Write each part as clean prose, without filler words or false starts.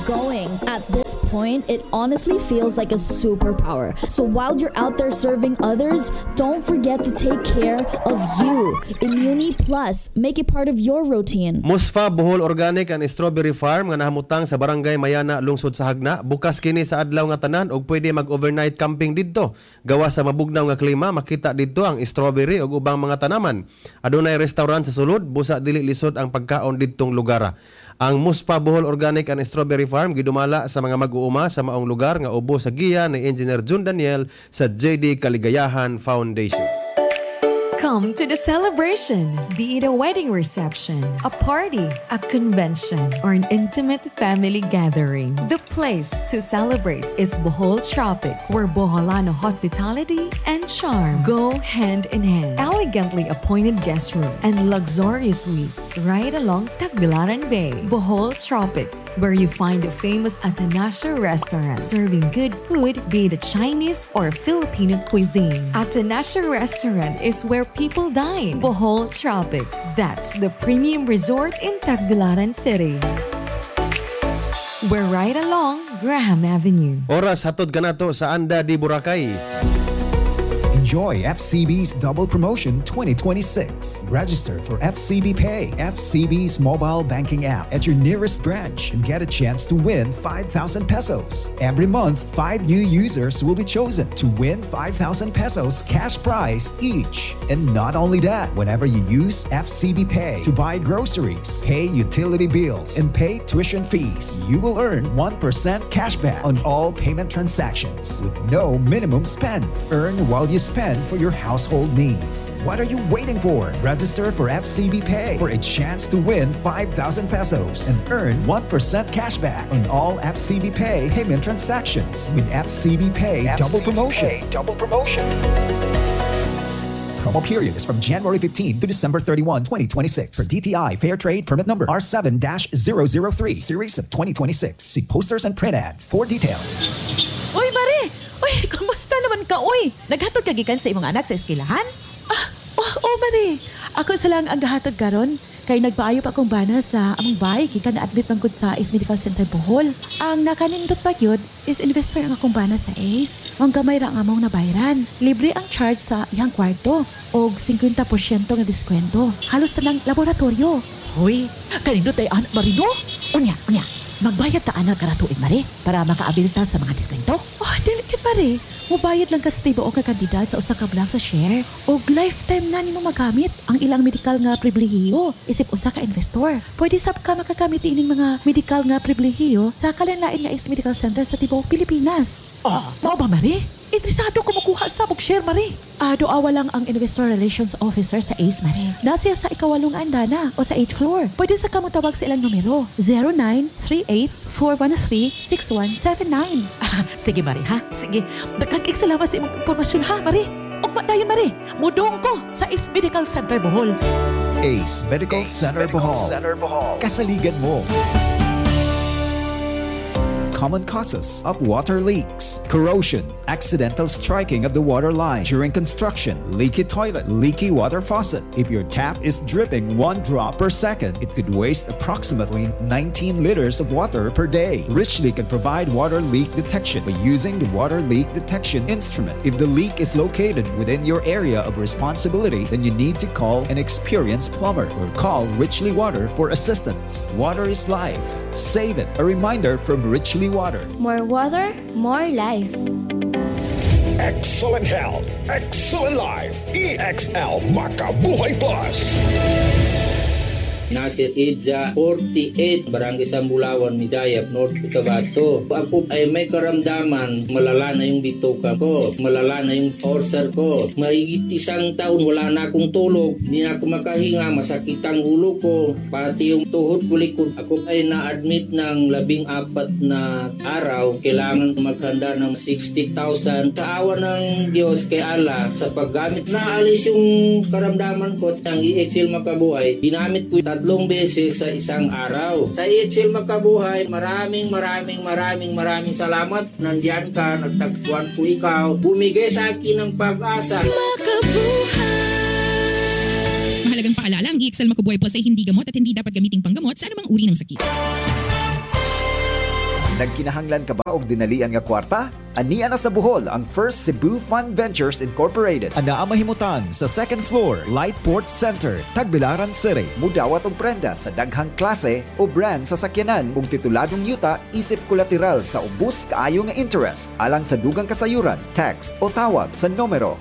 going. At this point, it honestly feels like a superpower. So while you're out there serving others, don't forget to take care of you. Immuni Plus, make it part of your routine. Musfa Bohol Organic and Strawberry Farm nga nahamutang sa Barangay Mayana, lungsod sa Hagna. Bukas kini sa adlaw nga tanan og pwede mag-overnight camping didto. Gawa sa mabugnaw nga klima, makita didto ang strawberry ug ubang mga tanaman. Adunay restaurant sa sulod, busa dili lisod ang pagkaon didtong lugar. Ang Muspa Bohol Organic and Strawberry Farm gidumala sa mga mag-uuma sa maong lugar nga ubo sa giya ni Engineer June Daniel sa JD Kaligayahan Foundation. Come to the celebration, be it a wedding reception, a party, a convention, or an intimate family gathering. The place to celebrate is Bohol Tropics, where Boholano hospitality and charm go hand in hand. Elegantly appointed guest rooms and luxurious suites right along Tagbilaran Bay. Bohol Tropics, where you find the famous Atanasio restaurant, serving good food, be it a Chinese or Filipino cuisine. Atanasio restaurant is where people dine. Bohol Tropics. That's the premium resort in Tagbilaran City. We're right along Graham Avenue. Oras hatod kanato sa Anda di Boracay. Enjoy FCB's Double Promotion 2026. Register for FCB Pay, FCB's mobile banking app at your nearest branch and get a chance to win 5,000 pesos. Every month, 5 new users will be chosen to win 5,000 pesos cash prize each. And not only that, whenever you use FCB Pay to buy groceries, pay utility bills, and pay tuition fees, you will earn 1% cashback on all payment transactions with no minimum spend. Earn while you spend for your household needs. What are you waiting for? Register for FCB Pay for a chance to win 5,000 pesos and earn 1% cashback on all FCB Pay payment transactions with FCB Pay Double Promotion. Promo period is from January 15 to December 31, 2026. For DTI Fair Trade Permit Number R7-003, Series of 2026. See posters and print ads for details. Uy, Mari! Uy, kamusta naman ka, uy? Naghatod ka gikan sa imong anak sa eskwelahan? Mari. Ako sa lang ang gahatod karon. Kay nagpaayo pa akong bana sa among bahay gikan na-admit man gud sa Ace Medical Center Bohol. Ang nakanindot pa gyud is investor ang akong bana sa Ace. Ang gamay ra ang among nabayaran. Libre ang charge sa iyang kwarto og 50% nga diskwento. Halos tanang laboratorio. Uy, kanindot ay anak Marino? Unya. Magbayad ta anak karatuig, Mari, para makaabil ta sa mga diskwento. Delicate, Mari. Mubayad lang ka sa tiba o kakandidat sa usa ka blank sa share. O lifetime na nimo magamit ang ilang medical nga pribilehiyo. Isip usa ka investor. Pwede sab ka makagamit ining mga medical nga pribilehiyo sa kalanlain nga Ace Medical Center sa tibuok Pilipinas. Mao ba, Mari? Interesado ko makuha sa share, Mari. Doawa lang ang Investor Relations Officer sa Ace, Mari. Nasiya sa ikawalong andana o sa 8th floor. Pwede sa kamutawag sa ilang numero. 0938-413-6179. Sige, Mari, ha? Sige. Nagkakik salamat sa imong impormasyon, ha, Mari? Ugma dayon, Mari. Mudong ko sa Ace Medical Center Bohol. Ace Medical Center Bohol. Kasaligan mo. Common causes of water leaks: corrosion, accidental striking of the water line during construction, leaky toilet, leaky water faucet. If your tap is dripping 1 drop per second, it could waste approximately 19 liters of water per day. Richly can provide water leak detection by using the water leak detection instrument. If the leak is located within your area of responsibility, then you need to call an experienced plumber or call Richly Water for assistance. Water is life. Save it. A reminder from Richly Water. More water, more life. Excellent health, excellent life. EXL Makabuhay Plus. Nasir Idza, 48, Barangay Sambulawan, Mijayap, North Cotabato. Ako ay may karamdaman, malala na yung bituka ko, malala na yung ulcer ko. Mahigit 1 taon, wala na akong tulog, hindi na ako makahinga, masakit ang ulo ko, pati yung tuhod ko likod. Ako ay na-admit ng 14 na araw, kailangan maghanda ng 60,000. Sa awa ng Diyos kay Allah, sa paggamit, naalis yung karamdaman ko. Ang EXL Makabuhay, ginamit ko 3 beses sa isang araw. Sa EXL Makabuhay, maraming salamat. Nandiyan ka, nagtagpuan ko ikaw. Bumigay sa akin ng pag-asa. Mahalagang paalala, ang EXL Makabuhay Plus ay hindi gamot at hindi dapat gamiting panggamot sa anumang uri ng sakit. Nagkinahanglan ka ba og dinalian nga kwarta? Ania na sa Bohol ang First Cebu Fund Ventures Incorporated. Ana ang mahimutang sa second floor, Lightport Center, Tagbilaran City. Mudawat og prenda sa daghang klase o brand sa sakyanan ug tituladong yuta isip kolateral sa ubos kaayo nga interest. Alang sa dugang kasayuran, text o tawag sa numero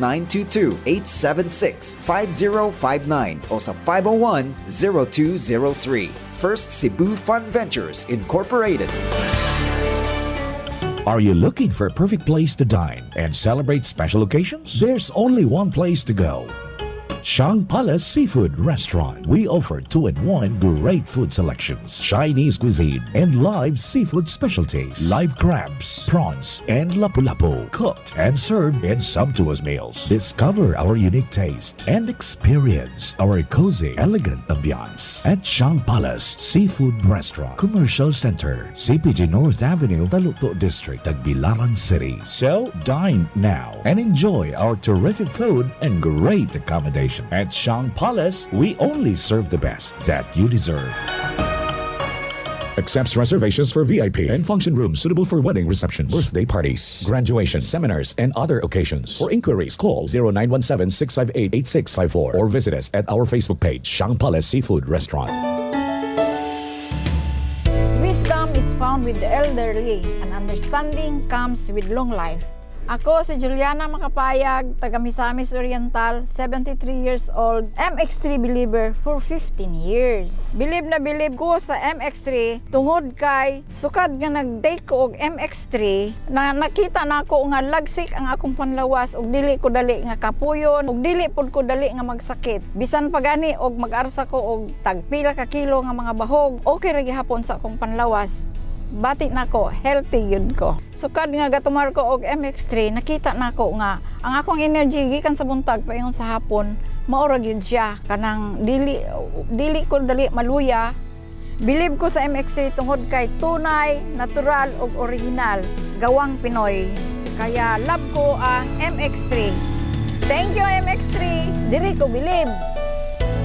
0922-876-5059 o sa 501-0203. First Cebu Fund Ventures Incorporated. Are you looking for a perfect place to dine and celebrate special occasions? There's only one place to go. Shang Palace Seafood Restaurant. We offer 2-in-1 great food selections, Chinese cuisine, and live seafood specialties, live crabs, prawns, and lapu-lapu, cooked and served in sumptuous meals. Discover our unique taste and experience our cozy, elegant ambiance at Shang Palace Seafood Restaurant, Commercial Center, CPG North Avenue, Taluto District, Tagbilaran City. So dine now and enjoy our terrific food and great accommodation. At Shang Palace, we only serve the best that you deserve. Accepts reservations for VIP and function rooms suitable for wedding receptions, birthday parties, graduations, seminars, and other occasions. For inquiries, call 0917-658-8654 or visit us at our Facebook page, Shang Palace Seafood Restaurant. Wisdom is found with the elderly, and understanding comes with long life. Ako si Juliana Makapayag, taga Misamis Oriental, 73 years old, MX3 believer for 15 years. Bilib na bilib ko sa MX3 tungod kay sukad nga nag-take ko og MX3 na nakita na ako nga lagsik ang akong panlawas og dili ko dali nga kapuyon og dili pod ko dali nga magsakit. Bisan pagani og mag-arsa ko og tagpila ka kilo nga mga bahog, okay ra gihapon sa akong panlawas. Batik na ko, healthy yun ko. Sukad nga gatumar ko og MX3, nakita na ko nga ang akong energy gikan sa buntag paingon sa hapon, maura gyud siya kanang dili ko dali maluya. Bilib ko sa MX3 tungod kay tunay, natural ug original, gawang Pinoy. Kaya love ko ang MX3. Thank you MX3. Diri ko bilib.